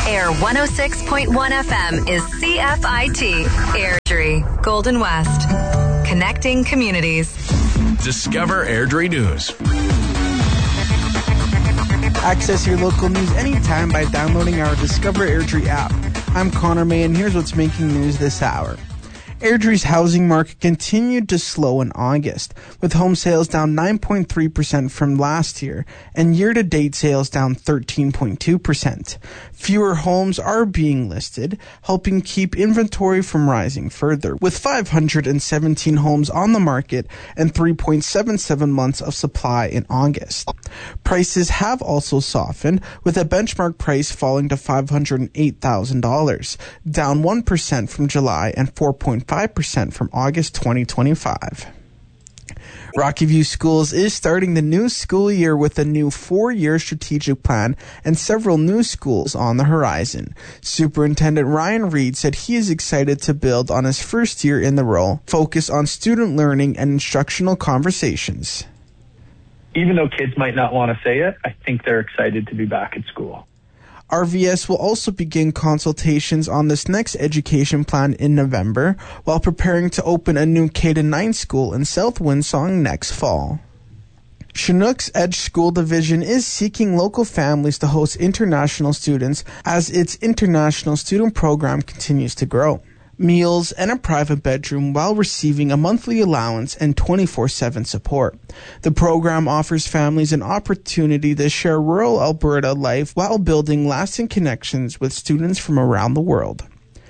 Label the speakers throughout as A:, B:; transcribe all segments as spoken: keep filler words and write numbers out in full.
A: Air one oh six point one F M is C F I T, Airdrie, Golden West. Connecting communities.
B: Discover Airdrie News.
C: Access your local news anytime by downloading our Discover Airdrie app. I'm Connor May, and here's what's making news this hour. Airdrie's housing market continued to slow in August, with home sales down nine point three percent from last year, and year-to-date sales down thirteen point two percent. Fewer homes are being listed, helping keep inventory from rising further, with five hundred seventeen homes on the market and three point seven seven months of supply in August. Prices have also softened, with a benchmark price falling to five hundred eight thousand dollars, down one percent from July and four point five percent from August twenty twenty-five. Rocky View Schools is starting the new school year with a new four-year strategic plan and several new schools on the horizon. Superintendent Ryan Reed said he is excited to build on his first year in the role, focus on student learning and instructional conversations.
D: Even though kids might not want to say it, I think they're excited to be back at school.
C: R V S will also begin consultations on this next education plan in November, while preparing to open a new K to nine school in South Windsong next fall. Chinook's Edge School Division is seeking local families to host international students as its international student program continues to grow. Meals, and a private bedroom while receiving a monthly allowance and twenty-four seven support. The program offers families an opportunity to share rural Alberta life while building lasting connections with students from around the world.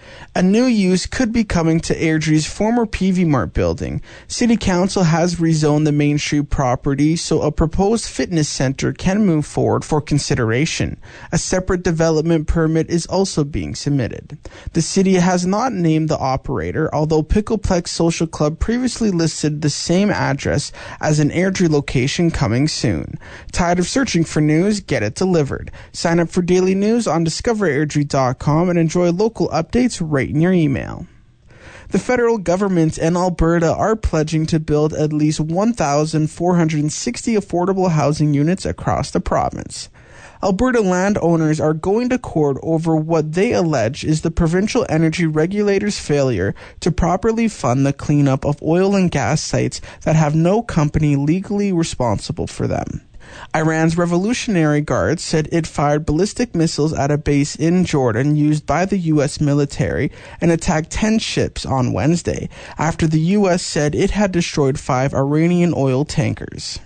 C: A new use could be coming to Airdrie's former P V Mart building. City Council has rezoned the Main Street property so a proposed fitness center can move forward for consideration. A separate development permit is also being submitted. The city has not named the operator, although Pickleplex Social Club previously listed the same address as an Airdrie location coming soon. Tired of searching for news? Get it delivered. Sign up for daily news on discover airdrie dot com and enjoy local updates right in your email. The federal government and Alberta are pledging to build at least one thousand four hundred sixty affordable housing units across the province. Alberta landowners are going to court over what they allege is the provincial energy regulator's failure to properly fund the cleanup of oil and gas sites that have no company legally responsible for them. Iran's Revolutionary Guard said it fired ballistic missiles at a base in Jordan used by the U S military and attacked ten ships on Wednesday, after the U S said it had destroyed five Iranian oil tankers.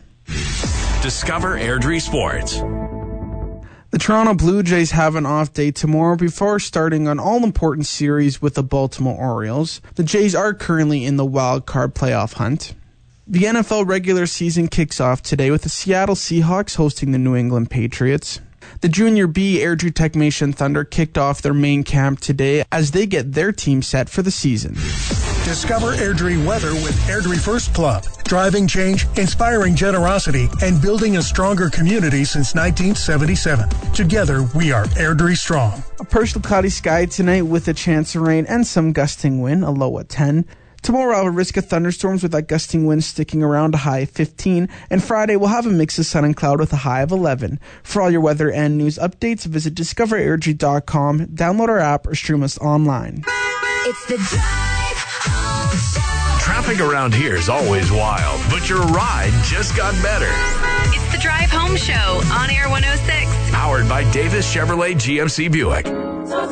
B: Discover Airdrie Sports.
C: The Toronto Blue Jays have an off day tomorrow before starting an all-important series with the Baltimore Orioles. The Jays are currently in the wild card playoff hunt. The N F L regular season kicks off today with the Seattle Seahawks hosting the New England Patriots. The Junior B Airdrie Techmation Thunder kicked off their main camp today as they get their team set for the season.
E: Discover Airdrie weather with Airdrie First Club. Driving change, inspiring generosity, and building a stronger community since nineteen seventy-seven. Together, we are Airdrie Strong.
C: A partial cloudy sky tonight with a chance of rain and some gusting wind, a low at ten. Tomorrow we'll have a risk of thunderstorms with that gusting wind sticking around a high of fifteen. And Friday we'll have a mix of sun and cloud with a high of eleven. For all your weather and news updates, visit discover airdrie dot com, download our app, or stream us online.
A: It's the Drive Home Show.
B: Traffic around here is always wild, but your ride just got better.
A: It's the Drive Home Show on Air one oh six.
B: Powered by Davis Chevrolet G M C Buick.